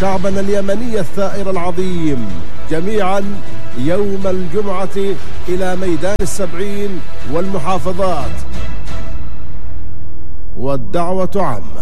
شعبنا اليمني الثائر العظيم جميعا يوم الجمعة إلى ميدان السبعين والمحافظات، والدعوة عامة.